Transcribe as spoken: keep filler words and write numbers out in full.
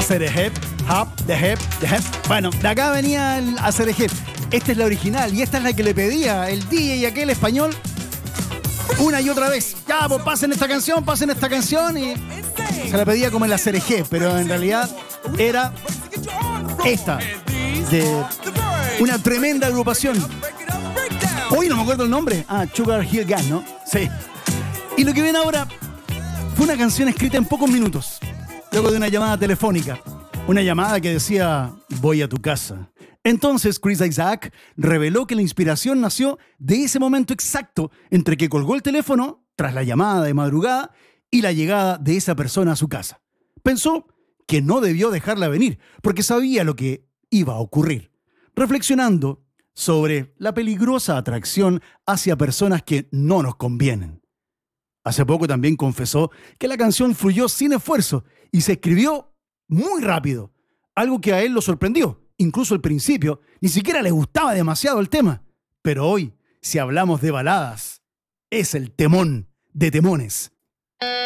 Aserejep, hop, the hep, the hep. Bueno, de acá venía el Aserejep. Esta es la original y esta es la que le pedía el D J y aquel español una y otra vez. Ya, pues pasen esta canción, pasen esta canción y se la pedía como el Aserejep, pero en realidad era esta de una tremenda agrupación. Hoy no me acuerdo el nombre. Ah, Sugar Hill Gang, ¿no? Sí. Y lo que ven ahora fue una canción escrita en pocos minutos, luego de una llamada telefónica. Una llamada que decía, voy a tu casa. Entonces Chris Isaak reveló que la inspiración nació de ese momento exacto entre que colgó el teléfono, tras la llamada de madrugada, y la llegada de esa persona a su casa. Pensó que no debió dejarla venir, porque sabía lo que iba a ocurrir. Reflexionando sobre la peligrosa atracción hacia personas que no nos convienen. Hace poco también confesó que la canción fluyó sin esfuerzo y se escribió muy rápido, algo que a él lo sorprendió. Incluso al principio ni siquiera le gustaba demasiado el tema. Pero hoy, si hablamos de baladas, es el temón de temones.